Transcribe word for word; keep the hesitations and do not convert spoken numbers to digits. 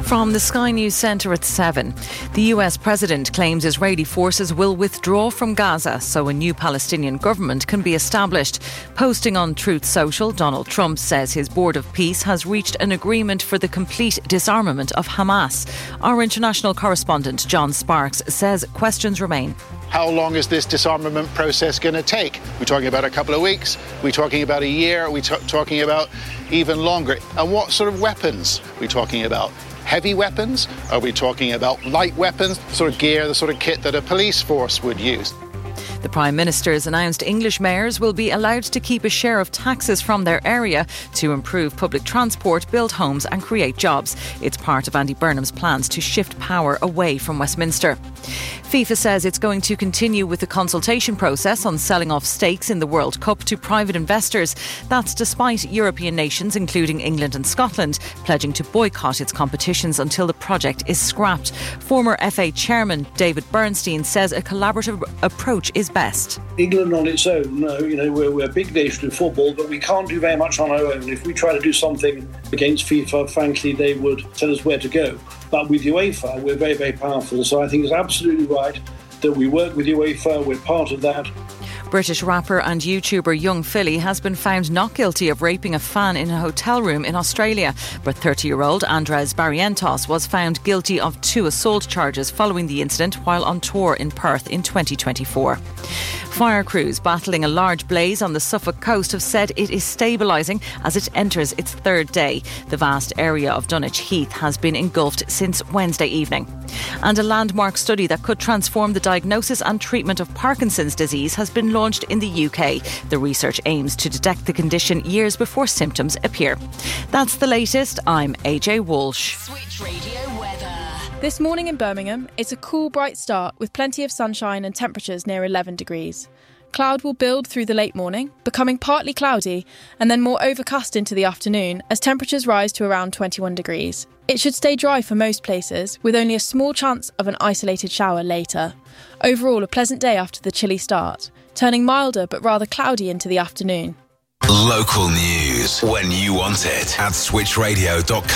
From the Sky News Centre at seven. The U S president claims Israeli forces will withdraw from Gaza so a new Palestinian government can be established. Posting on Truth Social, Donald Trump says his Board of Peace has reached an agreement for the complete disarmament of Hamas. Our international correspondent John Sparks says questions remain. How long is this disarmament process going to take? We're talking about a couple of weeks? We're talking about a year? Are we t- talking about even longer? And what sort of weapons are we talking about? Heavy weapons? Are we talking about light weapons? The sort of gear, the sort of kit that a police force would use? The Prime Minister has announced English mayors will be allowed to keep a share of taxes from their area to improve public transport, build homes and create jobs. It's part of Andy Burnham's plans to shift power away from Westminster. FIFA says it's going to continue with the consultation process on selling off stakes in the World Cup to private investors. That's despite European nations, including England and Scotland, pledging to boycott its competitions until the project is scrapped. Former F A Chairman David Bernstein says a collaborative approach is best. England on its own, uh, you know, we're, we're a big nation in football, but we can't do very much on our own. If we try to do something against FIFA, frankly, they would tell us where to go. But with UEFA, we're very, very powerful. So I think it's absolutely right that we work with UEFA. We're part of that. British rapper and YouTuber Young Philly has been found not guilty of raping a fan in a hotel room in Australia. But thirty-year-old Andres Barrientos was found guilty of two assault charges following the incident while on tour in Perth in twenty twenty-four. Fire crews battling a large blaze on the Suffolk coast have said it is stabilising as it enters its third day. The vast area of Dunwich Heath has been engulfed since Wednesday evening. And a landmark study that could transform the diagnosis and treatment of Parkinson's disease has been launched in the U K. The research aims to detect the condition years before symptoms appear. That's the latest. I'm A J Walsh. Switch Radio weather. This morning in Birmingham, it's a cool, bright start with plenty of sunshine and temperatures near eleven degrees. Cloud will build through the late morning, becoming partly cloudy and then more overcast into the afternoon as temperatures rise to around twenty-one degrees. It should stay dry for most places, with only a small chance of an isolated shower later. Overall, a pleasant day after the chilly start, turning milder but rather cloudy into the afternoon. Local news when you want it at switch radio dot co.